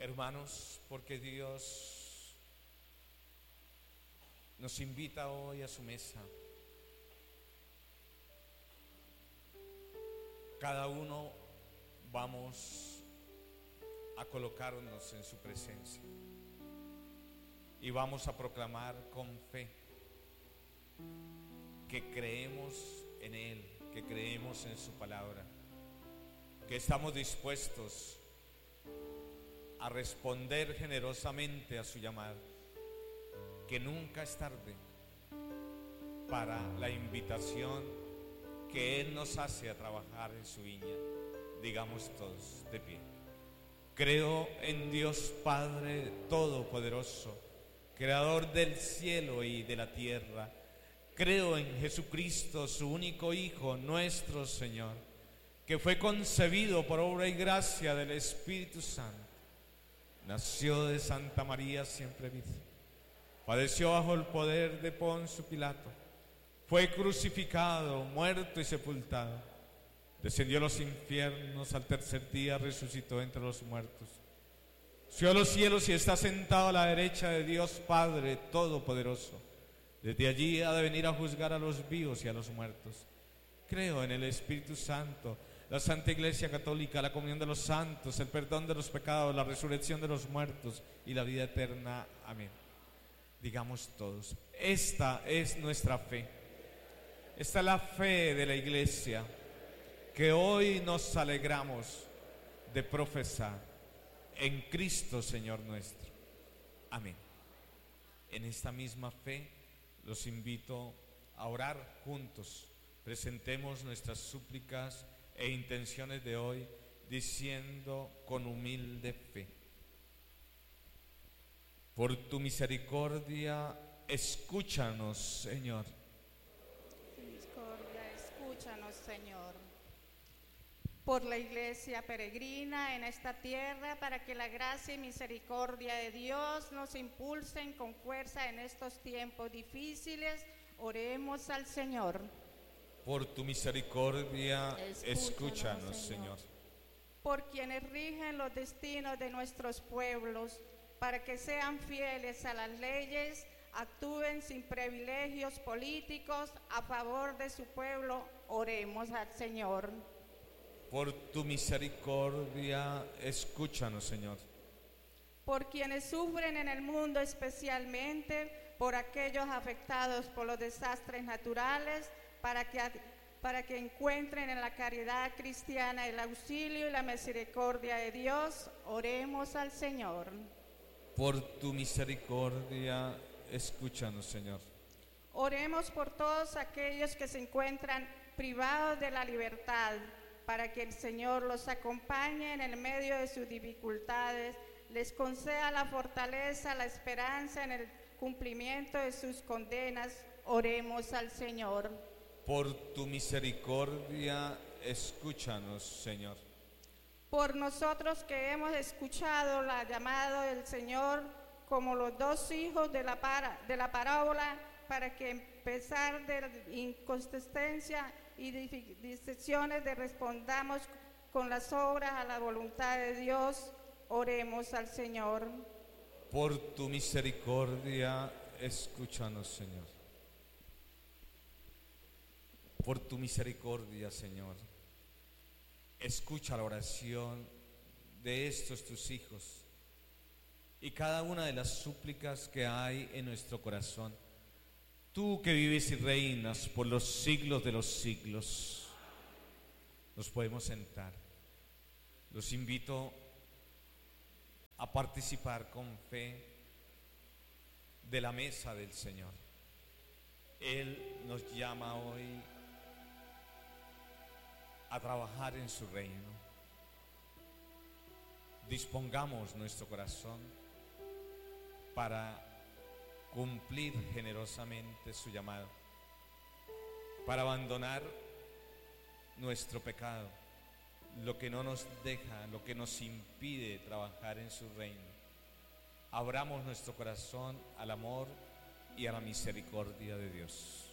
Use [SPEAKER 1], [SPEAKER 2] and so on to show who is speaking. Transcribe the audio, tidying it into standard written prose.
[SPEAKER 1] Hermanos, porque Dios nos invita hoy a su mesa. Cada uno vamos a colocarnos en su presencia y vamos a proclamar con fe que creemos en Él, que creemos en su palabra, que estamos dispuestos a responder generosamente a su llamado, que nunca es tarde para la invitación que Él nos hace a trabajar en su viña. Digamos todos de pie: creo en Dios Padre Todopoderoso, Creador del cielo y de la tierra. Creo en Jesucristo, su único Hijo, nuestro Señor, que fue concebido por obra y gracia del Espíritu Santo. Nació de Santa María siempre virgen, padeció bajo el poder de Poncio Pilato, fue crucificado, muerto y sepultado, descendió a los infiernos, al tercer día resucitó entre los muertos, subió a los cielos y está sentado a la derecha de Dios Padre Todopoderoso. Desde allí ha de venir a juzgar a los vivos y a los muertos. Creo en el Espíritu Santo, la Santa Iglesia Católica, la comunión de los santos, el perdón de los pecados, la resurrección de los muertos y la vida eterna. Amén. Digamos todos: esta es nuestra fe. Esta es la fe de la Iglesia que hoy nos alegramos de profesar en Cristo Señor nuestro. Amén. En esta misma fe los invito a orar juntos. Presentemos nuestras súplicas e intenciones de hoy diciendo con humilde fe: por tu misericordia, escúchanos, Señor.
[SPEAKER 2] Misericordia, escúchanos, Señor. Por la Iglesia peregrina en esta tierra, para que la gracia y misericordia de Dios nos impulsen con fuerza en estos tiempos difíciles, oremos al Señor.
[SPEAKER 1] Por tu misericordia, escúchanos, Señor.
[SPEAKER 2] Por quienes rigen los destinos de nuestros pueblos, para que sean fieles a las leyes, actúen sin privilegios políticos a favor de su pueblo, oremos al Señor.
[SPEAKER 1] Por tu misericordia, escúchanos, Señor.
[SPEAKER 2] Por quienes sufren en el mundo, especialmente por aquellos afectados por los desastres naturales, para que encuentren en la caridad cristiana el auxilio y la misericordia de Dios, oremos al Señor.
[SPEAKER 1] Por tu misericordia, escúchanos, Señor.
[SPEAKER 2] Oremos por todos aquellos que se encuentran privados de la libertad, para que el Señor los acompañe en el medio de sus dificultades, les conceda la fortaleza, la esperanza en el cumplimiento de sus condenas, oremos al Señor.
[SPEAKER 1] Por tu misericordia, escúchanos, Señor.
[SPEAKER 2] Por nosotros que hemos escuchado la llamada del Señor como los dos hijos de la parábola, para que a pesar de la inconsistencia y disecciones de respondamos con las obras a la voluntad de Dios, oremos al Señor.
[SPEAKER 1] Por tu misericordia, escúchanos, Señor. Por tu misericordia, Señor, escucha la oración de estos tus hijos y cada una de las súplicas que hay en nuestro corazón. Tú que vives y reinas por los siglos de los siglos. Nos podemos sentar. Los invito a participar con fe de la mesa del Señor. Él nos llama hoy a trabajar en su reino. Dispongamos nuestro corazón para cumplir generosamente su llamado, para abandonar nuestro pecado, lo que no nos deja, lo que nos impide trabajar en su reino. Abramos nuestro corazón al amor y a la misericordia de Dios.